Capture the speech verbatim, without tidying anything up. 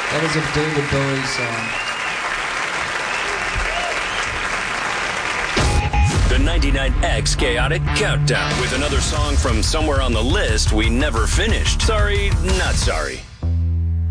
That is a David Bowie song. The ninety-nine X Chaotic Countdown with another song from somewhere on the list we never finished. Sorry, not sorry.